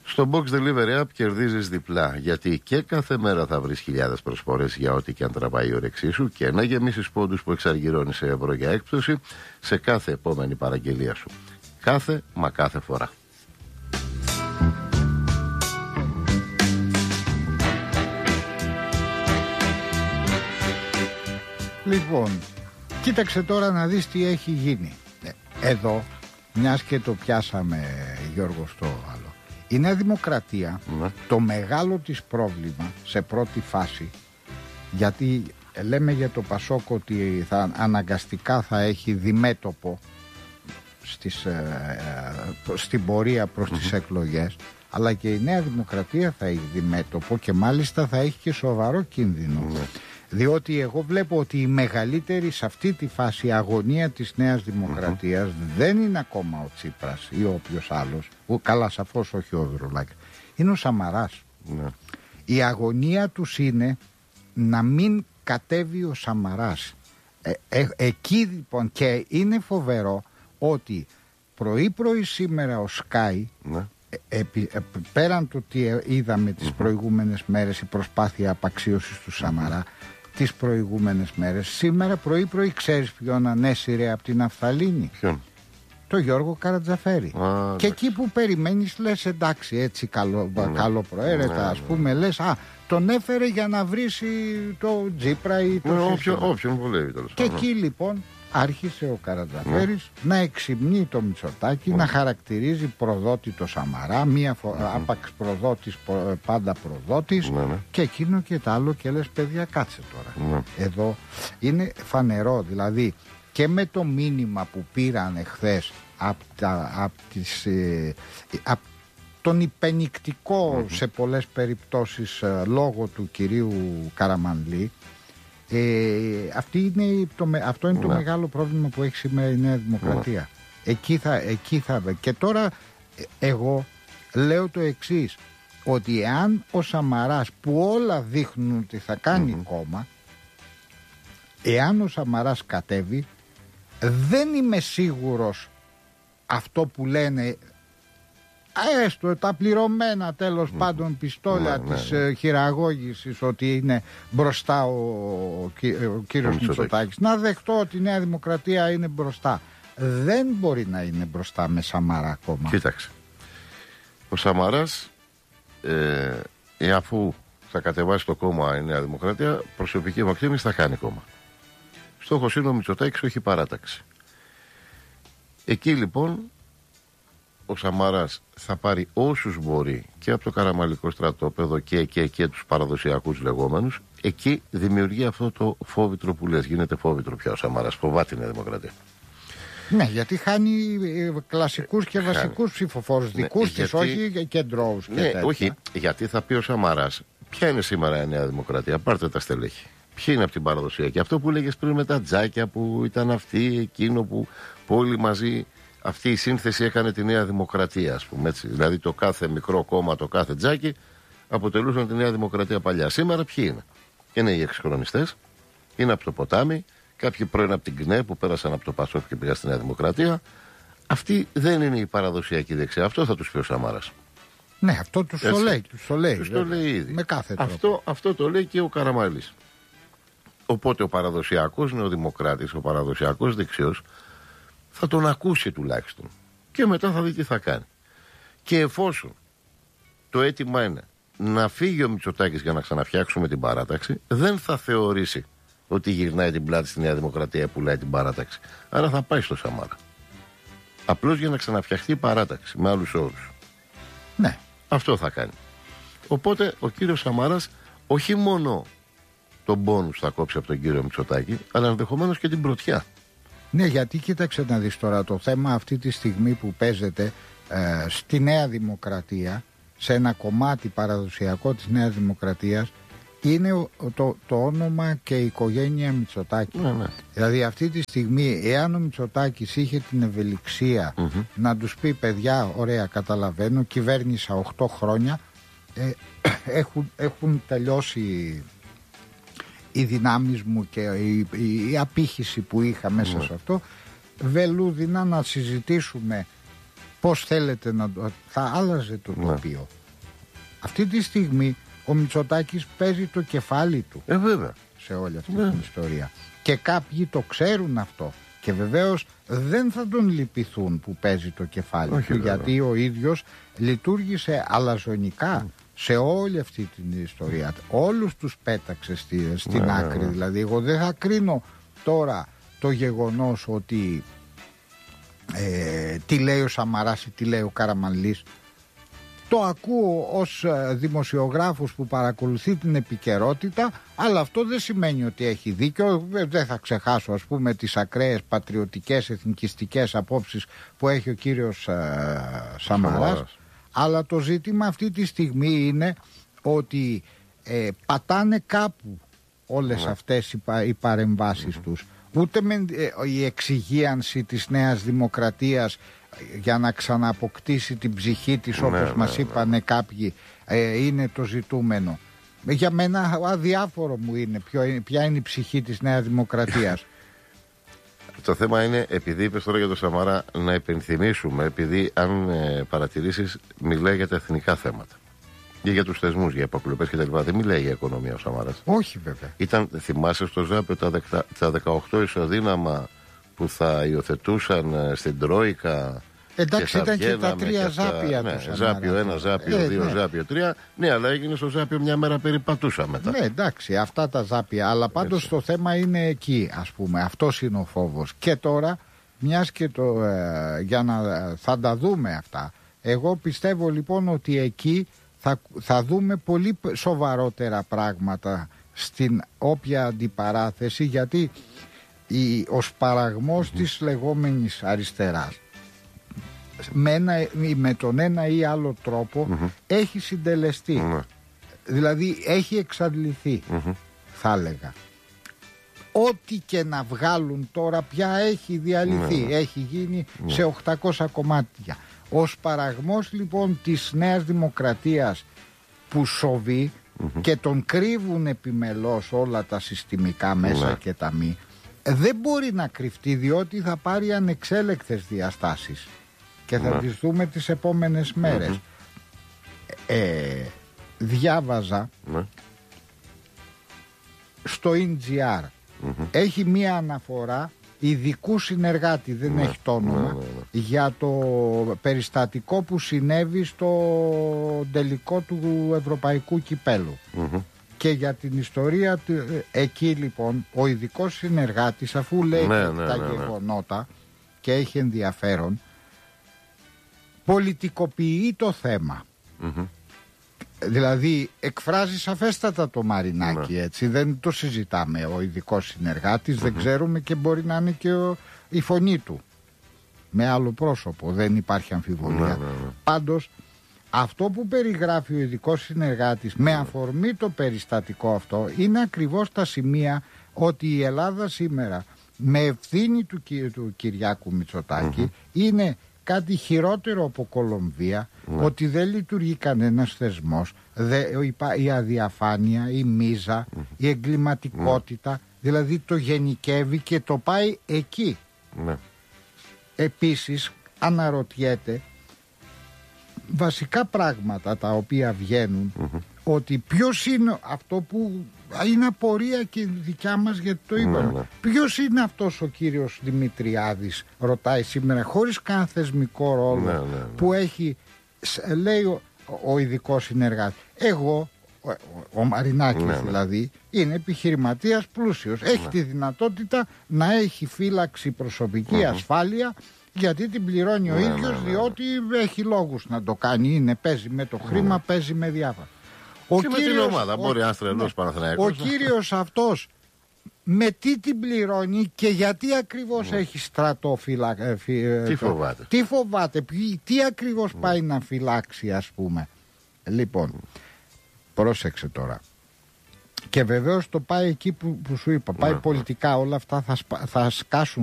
Στο Box Delivery App κερδίζεις διπλά, γιατί και κάθε μέρα θα βρεις χιλιάδες προσφορές για ό,τι και αν τραβάει η όρεξή σου και να γεμίσεις πόντους που εξαργυρώνεις σε ευρώ για έκπτωση σε κάθε επόμενη παραγγελία σου. Κάθε φορά. Λοιπόν, κοίταξε τώρα να δεις τι έχει γίνει. Εδώ, μιας και το πιάσαμε, Γιώργο, στο άλλο. Η Νέα Δημοκρατία, το μεγάλο της πρόβλημα σε πρώτη φάση, γιατί λέμε για το Πασόκ ότι αναγκαστικά θα έχει διμέτωπο στην πορεία προς τις εκλογές, αλλά και η Νέα Δημοκρατία θα έχει διμέτωπο και μάλιστα θα έχει και σοβαρό κίνδυνο. Διότι εγώ βλέπω ότι η μεγαλύτερη σε αυτή τη φάση αγωνία της Νέας Δημοκρατίας δεν είναι ακόμα ο Τσίπρας ή όποιος άλλος, καλά σαφώς όχι ο Δρουλάκης, είναι ο Σαμαράς. Η αγωνία τους είναι να μην κατέβει ο Σαμαράς. Εκεί λοιπόν, και είναι φοβερό ότι πρωί σήμερα ο Σκάι, πέραν το ότι είδαμε τις προηγούμενες μέρες η προσπάθεια απαξίωσης του Σαμαρά τις προηγούμενες μέρες, σήμερα πρωί ξέρεις ποιον ανέσυρε από την Αφθαλήνη? Ποιον? Το Γιώργο Καρατζαφέρη. Και εκεί που περιμένεις λες εντάξει, έτσι καλοπροαίρετα, ας πούμε, λες τον έφερε για να βρίσει το Τζίπρα ή το όποιον βολεύει. Και εκεί λοιπόν άρχισε ο Καρατζαφέρης να εξυμνεί το Μητσοτάκη, να χαρακτηρίζει προδότη το Σαμαρά, άπαξ προδότης, πάντα προδότης, και εκείνο και το άλλο, και λες παιδιά κάτσε τώρα. Εδώ είναι φανερό, δηλαδή και με το μήνυμα που πήραν εχθές από τον υπενικτικό σε πολλές περιπτώσεις λόγο του κυρίου Καραμανλή, αυτό είναι το μεγάλο πρόβλημα που έχει σήμερα η Νέα Δημοκρατία. Εκεί θα. Και τώρα εγώ λέω το εξής, ότι εάν ο Σαμαράς, που όλα δείχνουν ότι θα κάνει κόμμα, εάν ο Σαμαράς κατέβει, δεν είμαι σίγουρος αυτό που λένε έστω τα πληρωμένα τέλος πάντων πιστόλια της χειραγώγησης, ότι είναι μπροστά ο κύριος Μητσοτάκης. Να δεχτώ ότι η Νέα Δημοκρατία είναι μπροστά. Δεν μπορεί να είναι μπροστά με Σαμαρά ακόμα. Κοίταξε, ο Σαμαράς αφού θα κατεβάσει το κόμμα η Νέα Δημοκρατία, προσωπική μου εκτίμηση, θα κάνει κόμμα. Στόχος είναι ο Μητσοτάκης, όχι η παράταξη. Εκεί λοιπόν ο Σαμαράς θα πάρει όσους μπορεί και από το καραμαλικό στρατόπεδο και τους παραδοσιακούς λεγόμενους. Εκεί δημιουργεί αυτό το φόβητρο που λες. Γίνεται φόβητρο πια ο Σαμαράς. Φοβάται η Νέα Δημοκρατία. Ναι, γιατί χάνει κλασικούς και βασικούς ψηφοφόρους δικούς της, όχι κεντρώους. Όχι, γιατί θα πει ο Σαμαράς, ποια είναι σήμερα η Νέα Δημοκρατία? Πάρτε τα στελέχη. Ποιοι είναι από την παραδοσιακή? Αυτό που λέγες πριν με τα τζάκια που ήταν αυτή, εκείνο που όλοι μαζί. Αυτή η σύνθεση έκανε τη Νέα Δημοκρατία, ας πούμε έτσι. Δηλαδή το κάθε μικρό κόμμα, το κάθε τζάκι αποτελούσαν τη Νέα Δημοκρατία παλιά. Σήμερα ποιοι είναι? Είναι οι εξχρονιστές, είναι από το ποτάμι, κάποιοι πρώην από την ΚΝΕ που πέρασαν από το Πασόκ και πήγαν στη Νέα Δημοκρατία. Αυτοί δεν είναι η παραδοσιακή δεξιά. Αυτό θα τους πει ο Σαμάρας. Ναι, αυτό τους το λέει. Τους το λέει ήδη. Με κάθε τρόπο. Αυτό το λέει και ο Καραμαλής. Οπότε ο παραδοσιακός νεοδημοκράτης, ο παραδοσιακός δεξιός, θα τον ακούσει τουλάχιστον και μετά θα δει τι θα κάνει. Και εφόσον το αίτημα είναι να φύγει ο Μητσοτάκης για να ξαναφτιάξουμε την παράταξη, δεν θα θεωρήσει ότι γυρνάει την πλάτη στη Νέα Δημοκρατία και πουλάει την παράταξη. Άρα θα πάει στο Σαμάρα. Απλώς για να ξαναφτιαχτεί η παράταξη με άλλους όρους. Ναι. Αυτό θα κάνει. Οπότε ο κύριος Σαμάρας όχι μόνο τον πόνους θα κόψει από τον κύριο Μητσοτάκη, αλλά ενδεχομένως και την πρωτιά. Ναι, γιατί κοίταξε να δεις τώρα, το θέμα αυτή τη στιγμή που παίζεται στη Νέα Δημοκρατία, σε ένα κομμάτι παραδοσιακό της Νέας Δημοκρατίας, είναι το όνομα και η οικογένεια Μητσοτάκη. Ναι. Δηλαδή αυτή τη στιγμή, εάν ο Μητσοτάκης είχε την ευελιξία να τους πει παιδιά, ωραία, καταλαβαίνω, κυβέρνησα 8 χρόνια, έχουν τελειώσει οι δυνάμεις μου και η απήχηση που είχα μέσα σε αυτό, βελούδινα να συζητήσουμε πώς θέλετε να το... θα άλλαζε το τοπίο. Αυτή τη στιγμή ο Μητσοτάκης παίζει το κεφάλι του σε όλη αυτή την ιστορία. Και κάποιοι το ξέρουν αυτό. Και βεβαίως δεν θα τον λυπηθούν που παίζει το κεφάλι του, γιατί ο ίδιος λειτουργήσε αλαζονικά σε όλη αυτή την ιστορία. Όλους τους πέταξε στην άκρη. Δηλαδή εγώ δεν θα κρίνω τώρα το γεγονός ότι τι λέει ο Σαμαράς ή τι λέει ο Καραμανλής. Το ακούω ως δημοσιογράφος που παρακολουθεί την επικαιρότητα, αλλά αυτό δεν σημαίνει ότι έχει δίκιο. Δεν θα ξεχάσω, ας πούμε, τις ακραίες πατριωτικές, εθνικιστικές απόψεις που έχει ο κύριος Σαμαράς. Αλλά το ζήτημα αυτή τη στιγμή είναι ότι πατάνε κάπου όλες αυτές οι παρεμβάσεις τους. Ούτε με η εξυγίανση της Νέας Δημοκρατίας για να ξανααποκτήσει την ψυχή της, όπως μας είπανε κάποιοι, είναι το ζητούμενο. Για μένα αδιάφορο μου είναι ποια είναι η ψυχή της Νέας Δημοκρατίας. Το θέμα είναι, επειδή είπες τώρα για το Σαμαρά, να υπενθυμίσουμε, επειδή αν παρατηρήσεις μιλάει για τα εθνικά θέματα ή για τους θεσμούς, για υποκλοπές κτλ. Δεν μιλάει για οικονομία ο Σαμαράς. Όχι βέβαια. Θυμάσαι στο Ζάπιο τα 18 ισοδύναμα που θα υιοθετούσαν στην Τρόικα. Εντάξει, ήταν και τα 3 ζάπια του. Ζάπιο 1, Ζάπιο 2, Ζάπιο 3. Ναι, αλλά έγινε στο Ζάπιο μια μέρα περιπατούσα μετά. Ναι, εντάξει, αυτά τα ζάπια. Αλλά πάντως το θέμα είναι εκεί, ας πούμε. Αυτός είναι ο φόβος. Και τώρα, μιας και για να θα τα δούμε αυτά, εγώ πιστεύω λοιπόν ότι εκεί θα δούμε πολύ σοβαρότερα πράγματα στην όποια αντιπαράθεση, γιατί ο σπαραγμός της λεγόμενης αριστεράς με τον ένα ή άλλο τρόπο έχει συντελεστεί. Δηλαδή έχει εξαντληθεί, θα έλεγα. Ό,τι και να βγάλουν τώρα πια έχει διαλυθεί, έχει γίνει σε 800 κομμάτια. Ο σπαραγμός λοιπόν της Νέας Δημοκρατίας που σοβεί και τον κρύβουν επιμελώς όλα τα συστημικά μέσα και τα μη, δεν μπορεί να κρυφτεί, διότι θα πάρει ανεξέλεκτες διαστάσεις και θα τις δούμε τις επόμενες μέρες. Διάβαζα στο NGR έχει μία αναφορά ειδικού συνεργάτη, δεν έχει το όνομα, για το περιστατικό που συνέβη στο τελικό του Ευρωπαϊκού Κυπέλου. Και για την ιστορία του, εκεί λοιπόν ο ειδικός συνεργάτης, αφού λέει τα γεγονότα και έχει ενδιαφέρον, πολιτικοποιεί το θέμα. Δηλαδή εκφράζει σαφέστατα το Μαρινάκι, έτσι, δεν το συζητάμε. Ο ειδικός συνεργάτης δεν ξέρουμε, και μπορεί να είναι και η φωνή του με άλλο πρόσωπο, δεν υπάρχει αμφιβολία. Πάντως αυτό που περιγράφει ο ειδικός συνεργάτης με αφορμή το περιστατικό αυτό είναι ακριβώς τα σημεία ότι η Ελλάδα σήμερα με ευθύνη του Κυριάκου Μητσοτάκη είναι κάτι χειρότερο από Κολομβία, ότι δεν λειτουργεί κανένας θεσμός, η αδιαφάνεια, η μίζα, η εγκληματικότητα, δηλαδή το γενικεύει και το πάει εκεί. Επίσης αναρωτιέται βασικά πράγματα τα οποία βγαίνουν, ότι ποιος είναι αυτό που είναι απορία και δικιά μας, γιατί το είπαμε. Ποιος είναι αυτός ο κύριος Δημητριάδης, ρωτάει σήμερα, χωρίς καν θεσμικό ρόλο που έχει, λέει ο ειδικός συνεργάτης. Εγώ, ο Μαρινάκης δηλαδή, είναι επιχειρηματίας πλούσιος, έχει τη δυνατότητα να έχει φύλαξη, προσωπική ασφάλεια, γιατί την πληρώνει ο ίδιος, διότι έχει λόγους να το κάνει. Παίζει με το χρήμα, παίζει με διάφορα. Και με την ομάδα μπορεί ένας τρελός Παναθηναϊκός. Ο κύριος αυτός με τι την πληρώνει και γιατί ακριβώς έχει στρατό Τι φοβάται. Τι ακριβώς πάει να φυλάξει, ας πούμε. Λοιπόν, πρόσεξε τώρα. Και βεβαίως το πάει εκεί που σου είπα. Πάει πολιτικά, όλα αυτά θα σκάσουν